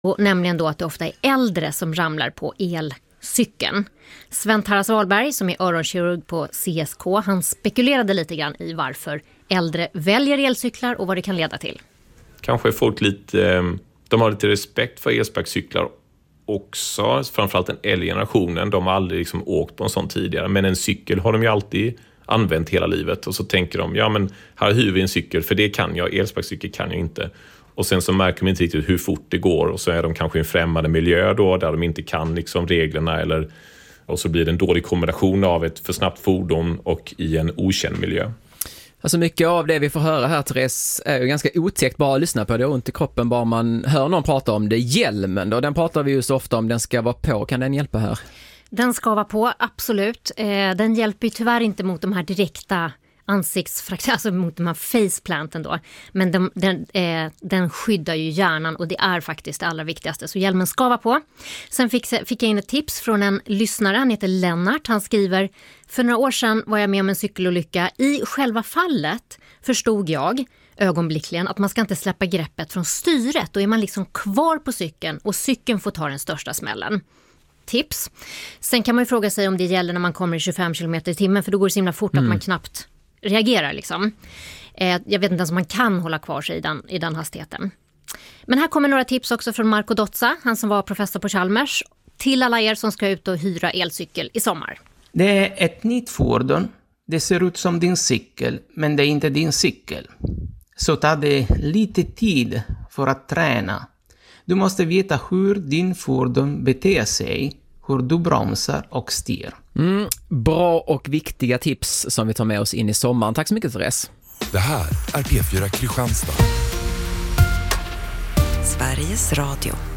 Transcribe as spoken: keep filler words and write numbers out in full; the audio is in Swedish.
Och nämligen då att det ofta är äldre som ramlar på elcykeln. Sven Tarras Wahlberg som är öronkirurg på C S K, han spekulerade lite grann i varför äldre väljer elcyklar och vad det kan leda till. Kanske är folk lite, de har lite respekt för elsparkcyklar också, framförallt den äldre generationen. De har aldrig liksom åkt på en sån tidigare, men en cykel har de ju alltid använt hela livet. Och så tänker de, ja men här hyr vi en cykel för det kan jag, elsparkcykel kan jag inte. Och sen så märker de inte riktigt hur fort det går och så är de kanske i en främmande miljö då där de inte kan liksom reglerna eller, och så blir det en dålig kombination av ett för snabbt fordon och i en okänd miljö. Alltså mycket av det vi får höra här, Therese, är ju ganska otäckt bara att lyssna på. Det är ont i kroppen bara man hör någon prata om det. Hjälmen då, den pratar vi ju så ofta om, den ska vara på. Kan den hjälpa här? Den ska vara på, absolut. Eh, den hjälper ju tyvärr inte mot de här direkta ansiktsfrakturer, alltså mot de här faceplanten då. Men den, den, eh, den skyddar ju hjärnan och det är faktiskt det allra viktigaste. Så hjälmen ska vara på. Sen fick, fick jag in ett tips från en lyssnare, han heter Lennart. Han skriver, för några år sedan var jag med om en cykelolycka. I själva fallet förstod jag ögonblickligen att man ska inte släppa greppet från styret. Då är man liksom kvar på cykeln och cykeln får ta den största smällen. Tips. Sen kan man ju fråga sig om det gäller när man kommer i tjugofem kilometer i timmen, för då går det så himla fort mm. att man knappt reagerar liksom. Eh, jag vet inte ens om man kan hålla kvar sig i den, i den hastigheten. Men här kommer några tips också från Marco Dozza, han som var professor på Chalmers, till alla er som ska ut och hyra elcykel i sommar. Det är ett nytt fordon. Det ser ut som din cykel, men det är inte din cykel. Så tar det lite tid för att träna. Du måste veta hur din fordon beter sig, hur du bromsar och styr. Mm, bra och viktiga tips som vi tar med oss in i sommaren. Tack så mycket, Therese. Det här är P fyra Kristianstad. Sveriges Radio.